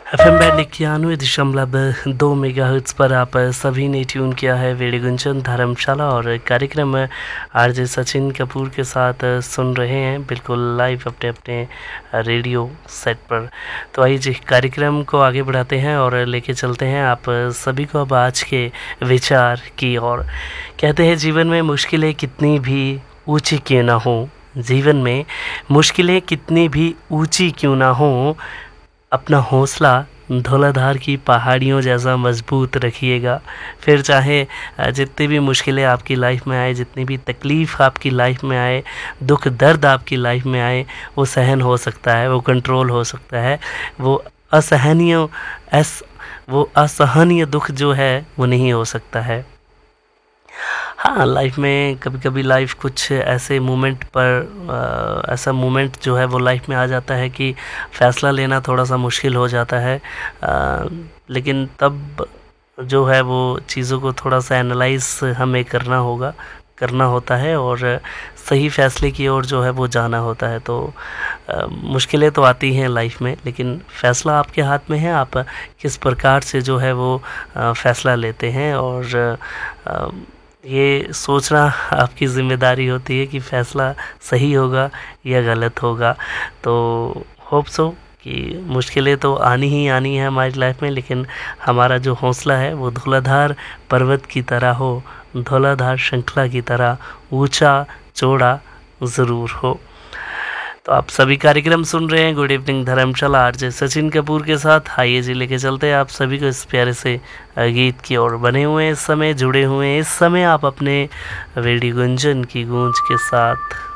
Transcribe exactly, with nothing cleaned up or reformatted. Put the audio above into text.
F M band इक्यानवे दशमलव दो मेगा हर्ट्ज पर आप सभी ने ट्यून किया है वेड़ी गुंजन धर्मशाला और कार्यक्रम आरजे सचिन कपूर के साथ सुन रहे हैं बिल्कुल लाइव अपने अपने रेडियो सेट पर। तो आइए जी कार्यक्रम को आगे बढ़ाते हैं और लेके चलते हैं आप सभी को अब आज के विचार की ओर। कहते हैं जीवन में मुश्किलें कितनी भी ऊंची क्यों ना हो, जीवन में मुश्किलें कितनी भी ऊंची क्यों ना हो, अपना हौसला धौलाधार की पहाड़ियों जैसा मजबूत रखिएगा। फिर चाहे जितनी भी मुश्किलें आपकी लाइफ में आए, जितनी भी तकलीफ़ आपकी लाइफ में आए, दुख दर्द आपकी लाइफ में आए, वो सहन हो सकता है, वो कंट्रोल हो सकता है। वो असहनीय एस वो असहनीय दुख जो है वो नहीं हो सकता है। हाँ, लाइफ में कभी कभी लाइफ कुछ ऐसे मोमेंट पर आ, ऐसा मोमेंट जो है वो लाइफ में आ जाता है कि फ़ैसला लेना थोड़ा सा मुश्किल हो जाता है। आ, लेकिन तब जो है वो चीज़ों को थोड़ा सा एनालाइज हमें करना होगा करना होता है और सही फ़ैसले की ओर जो है वो जाना होता है। तो आ, मुश्किलें तो आती हैं लाइफ में, लेकिन फ़ैसला आपके हाथ में है, आप किस प्रकार से जो है वो आ, फ़ैसला लेते हैं। और आ, ये सोचना आपकी ज़िम्मेदारी होती है कि फ़ैसला सही होगा या गलत होगा। तो होप सो कि मुश्किलें तो आनी ही आनी है हमारी लाइफ में, लेकिन हमारा जो हौसला है वो धौलाधार पर्वत की तरह हो, धौलाधार श्रृंखला की तरह ऊंचा चौड़ा ज़रूर हो। तो आप सभी कार्यक्रम सुन रहे हैं गुड इवनिंग धर्मशाला आरजे सचिन कपूर के साथ। आइए जी लेके चलते हैं आप सभी को इस प्यारे से गीत की ओर। बने हुए इस समय, जुड़े हुए इस समय आप अपने रेडियो गुंजन की गूंज के साथ।